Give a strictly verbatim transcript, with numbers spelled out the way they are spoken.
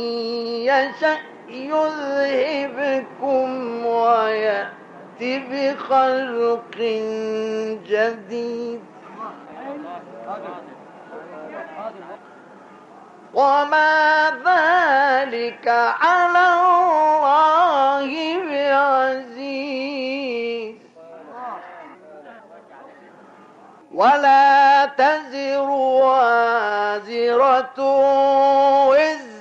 يشأ يذهبكم ويأت بخلق جديد وما ذلك على الله بعزيز ولا تزر وازرة وزر